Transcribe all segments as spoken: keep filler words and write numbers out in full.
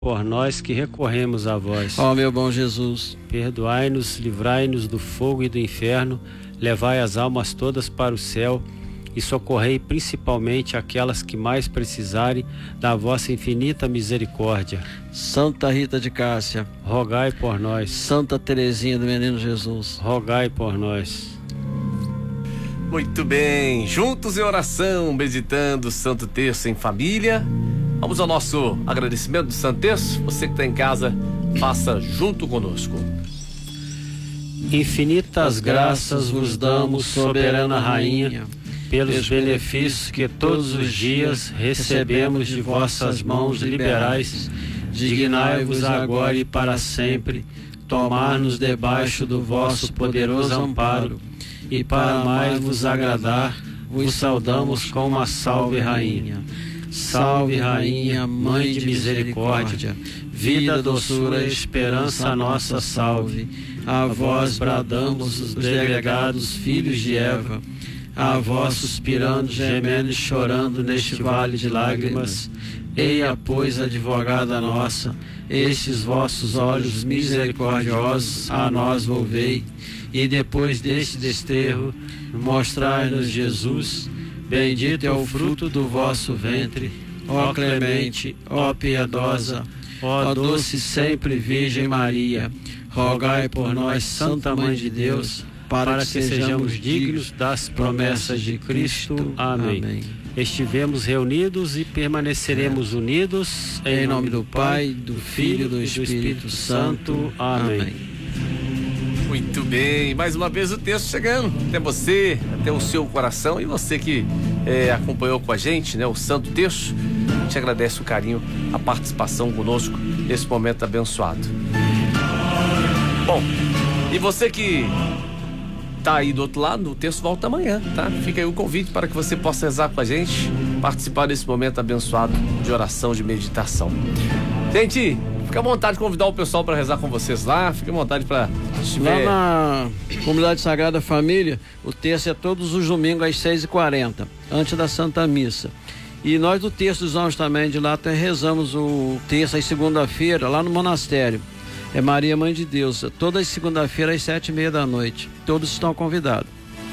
por nós que recorremos a vós. Ó meu bom Jesus, perdoai-nos, livrai-nos do fogo e do inferno, levai as almas todas para o céu e socorrei principalmente aquelas que mais precisarem da vossa infinita misericórdia. Santa Rita de Cássia, rogai por nós. Santa Teresinha do Menino Jesus, rogai por nós. Muito bem, juntos em oração, meditando o Santo Terço em família. Vamos ao nosso agradecimento do Santo Terço. Você que está em casa, faça junto conosco. Infinitas graças vos damos, soberana Rainha, pelos benefícios que todos os dias recebemos de vossas mãos liberais. Dignai-vos agora e para sempre tomar-nos debaixo do vosso poderoso amparo, e para mais vos agradar, vos saudamos com uma salve, Rainha. Salve, Rainha, Mãe de misericórdia, vida, doçura, esperança nossa, salve. A vós bradamos os degregados filhos de Eva, a vós suspirando, gemendo e chorando neste vale de lágrimas. Eia, pois, advogada nossa, estes vossos olhos misericordiosos a nós volvei, e depois deste desterro, mostrai-nos Jesus. Bendito é o fruto do vosso ventre, ó clemente, ó piedosa, ó doce sempre Virgem Maria. Rogai por nós, Santa Mãe de Deus, para que sejamos dignos das promessas de Cristo. Amém. Amém. Estivemos reunidos e permaneceremos unidos, em nome do Pai, do Filho e do Espírito Santo. Amém. Muito bem, mais uma vez o texto chegando até você, até o seu coração, e você que é, acompanhou com a gente, né, o Santo Terço, te agradece o carinho, a participação conosco nesse momento abençoado. Bom, e você que tá aí do outro lado, o texto volta amanhã, tá? Fica aí o convite para que você possa rezar com a gente, participar desse momento abençoado de oração, de meditação. Gente, fica à vontade de convidar o pessoal para rezar com vocês lá, fica à vontade para estiver... Lá na Comunidade Sagrada Família, o terço é todos os domingos às seis e quarenta, antes da Santa Missa. E nós do Terço dos Anjos também de lá rezamos o terço às segunda-feira lá no monastério. É Maria Mãe de Deus, todas as segunda-feiras às sete e meia da noite. Todos estão convidados.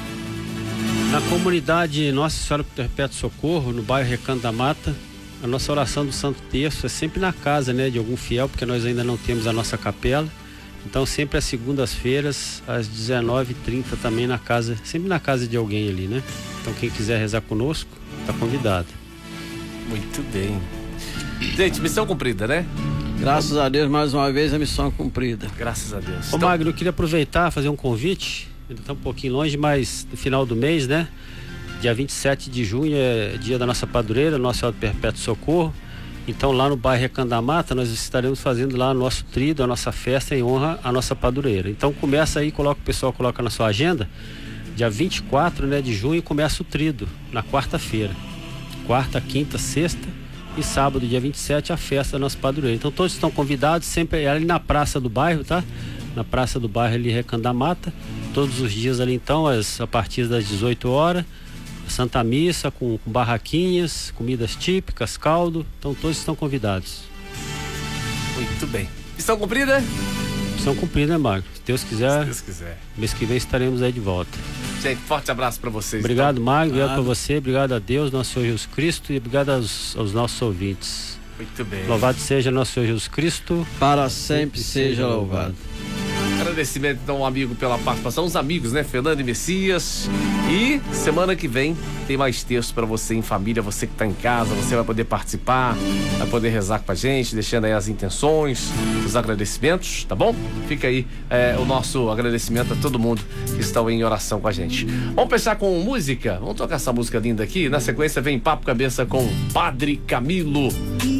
Na comunidade Nossa Senhora do Perpétuo Socorro, no bairro Recanto da Mata, a nossa oração do Santo Terço é sempre na casa, né, de algum fiel, porque nós ainda não temos a nossa capela. Então sempre às segundas-feiras, às dezenove e trinta também na casa, sempre na casa de alguém ali, né? Então quem quiser rezar conosco, está convidado. Muito bem. Gente, missão cumprida, né? Graças a Deus, mais uma vez, a missão cumprida. Graças a Deus. Ô então... Magno, eu queria aproveitar, fazer um convite, ainda está um pouquinho longe, mas no final do mês, né? Dia vinte e sete de junho é dia da nossa padroeira, Nossa Senhora do Perpétuo Socorro. Então lá no bairro Recanto da Mata nós estaremos fazendo lá o nosso tríduo, a nossa festa em honra à nossa padroeira. Então começa aí, coloca, o pessoal coloca na sua agenda, dia vinte e quatro, né, de junho começa o tríduo, na quarta-feira. Quarta, quinta, sexta e sábado, dia vinte e sete, a festa da nossa padroeira. Então todos estão convidados, sempre ali na praça do bairro, tá? Na praça do bairro ali Recanto da Mata, todos os dias ali então, as, a partir das dezoito horas. Santa Missa com, com barraquinhas, comidas típicas, caldo. Então todos estão convidados. Muito bem. Missão cumprida? Missão cumprida, né, Magno? Se Deus quiser, Se Deus quiser. Mês que vem estaremos aí de volta. Gente, forte abraço para vocês. Obrigado, então. Magno. Obrigado para você. Obrigado a Deus, nosso Senhor Jesus Cristo, e obrigado aos, aos nossos ouvintes. Muito bem. Louvado seja nosso Senhor Jesus Cristo. Para sempre seja louvado. Agradecimento então ao amigo pela participação, os amigos, né, Fernando e Messias. E semana que vem tem mais texto para você em família, você que está em casa, você vai poder participar, vai poder rezar com a gente, deixando aí as intenções, os agradecimentos, tá bom? Fica aí é, o nosso agradecimento a todo mundo que está em oração com a gente. Vamos fechar com música? Vamos tocar essa música linda aqui. Na sequência vem Papo Cabeça com Padre Camilo.